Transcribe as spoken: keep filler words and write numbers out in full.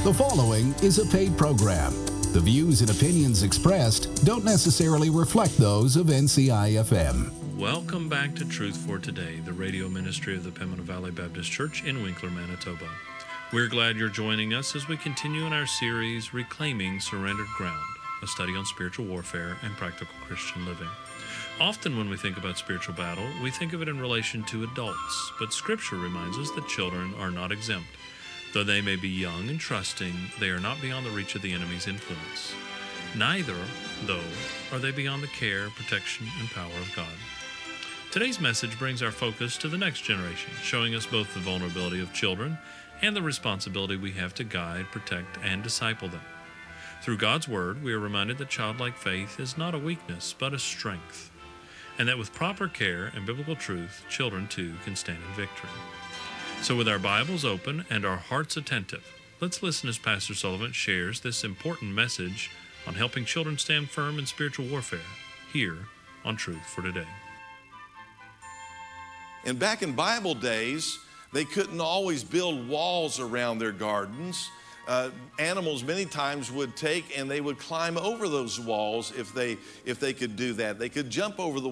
The following is a paid program. The views and opinions expressed don't necessarily reflect those of N C I F M. Welcome back to Truth for Today, the radio ministry of the Pembina Valley Baptist Church in Winkler, Manitoba. We're glad you're joining us as we continue in our series, Reclaiming Surrendered Ground, a study on spiritual warfare and practical Christian living. Often when we think about spiritual battle, we think of it in relation to adults, but Scripture reminds us that children are not exempt. Though they may be young and trusting, they are not beyond the reach of the enemy's influence. Neither, though, are they beyond the care, protection, and power of God. Today's message brings our focus to the next generation, showing us both the vulnerability of children and the responsibility we have to guide, protect, and disciple them. Through God's Word, we are reminded that childlike faith is not a weakness, but a strength, and that with proper care and biblical truth, children too can stand in victory. So with our Bibles open and our hearts attentive, let's listen as Pastor Sullivan shares this important message on helping children stand firm in spiritual warfare here on Truth for Today. And back in Bible days, they couldn't always build walls around their gardens. Uh, animals many times would take and they would climb over those walls if they if they could do that. They could jump over the